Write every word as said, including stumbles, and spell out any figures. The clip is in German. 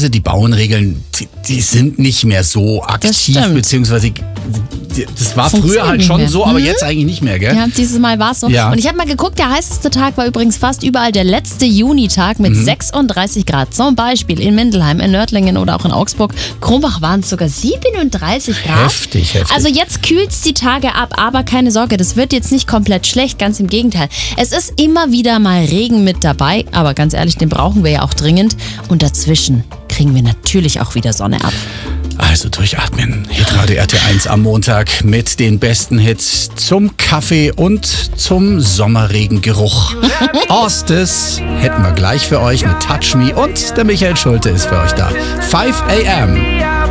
ehrlicherweise, die Bauernregeln, die, die sind nicht mehr so aktiv, stimmt. beziehungsweise das war Funktioniert früher halt nicht schon mehr. so, aber Mhm. jetzt eigentlich nicht mehr, gell? Ja, dieses Mal war es so. Ja. Und ich habe mal geguckt, der heißeste Tag war übrigens fast überall der letzte Junitag mit Mhm. sechsunddreißig Grad. Zum Beispiel in Mindelheim, in Nördlingen oder auch in Augsburg. Krumbach waren es sogar siebenunddreißig Grad. Heftig, heftig. Also jetzt kühlt es die Tage ab, aber keine Sorge, das wird jetzt nicht komplett schlecht, ganz im Gegenteil. Es ist immer wieder mal Regen mit dabei, aber ganz ehrlich, den brauchen wir ja auch dringend. Und dazwischen kriegen wir natürlich auch wieder Sonne ab. Also durchatmen. Hitradio R T eins am Montag mit den besten Hits zum Kaffee und zum Sommerregengeruch. Orstes hätten wir gleich für euch mit Touch Me und der Michael Schulte ist für euch da. five a m